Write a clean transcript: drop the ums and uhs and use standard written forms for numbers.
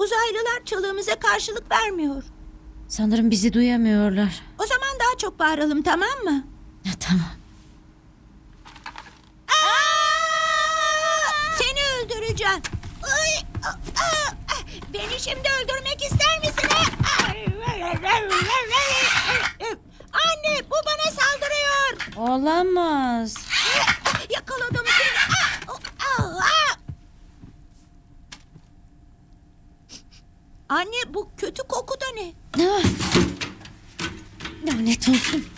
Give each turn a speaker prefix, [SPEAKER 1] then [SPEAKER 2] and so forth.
[SPEAKER 1] Uzaylılar çığlığımıza karşılık vermiyor.
[SPEAKER 2] Sanırım bizi duyamıyorlar.
[SPEAKER 1] O zaman daha çok bağıralım, tamam mı?
[SPEAKER 2] Ya, tamam.
[SPEAKER 1] Seni öldüreceğim. Beni şimdi öldürmek ister misin? Anne, bu bana saldırıyor.
[SPEAKER 2] Olamaz.
[SPEAKER 1] Yakaladım seni. Anne, bu kötü koku da ne?
[SPEAKER 2] Ah! Lanet olsun.